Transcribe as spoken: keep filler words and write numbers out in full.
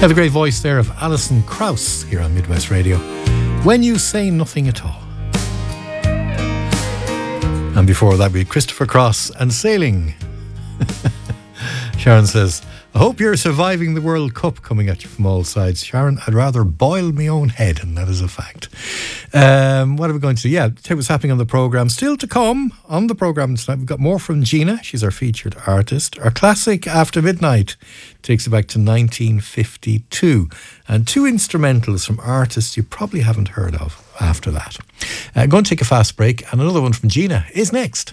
Yeah, the great voice there of Alison Krauss here on Midwest Radio. When You Say Nothing at All. And before that, we had Christopher Cross and Sailing. Sharon says, I hope you're surviving the World Cup coming at you from all sides. Sharon, I'd rather boil my own head, and that is a fact. Um, what are we going to do? Yeah, tell you what's happening on the programme. Still to come on the programme tonight, we've got more from Gina. She's our featured artist. Our classic After Midnight takes it back to nineteen fifty-two. And two instrumentals from artists you probably haven't heard of after that. I'm uh, going to take a fast break, and another one from Gina is next.